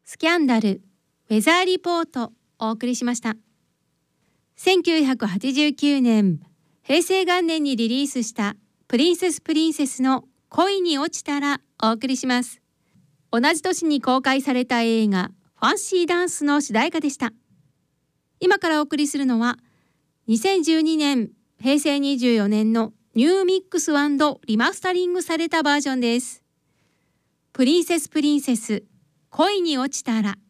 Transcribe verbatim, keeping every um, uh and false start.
スキャンダル、ウェザーリポートお送りしました。せんきゅうひゃくはちじゅうきゅうねん、平成元年にリリースしたプリンセスプリンセスの恋に落ちたらお送りします。同じ年に公開された映画ファンシーダンスの主題歌でした。今からお送りするのはにせんじゅうにねん、平成にじゅうよねんのニューミックス&リマスタリングされたバージョンです。プリンセスプリンセス恋に落ちたら。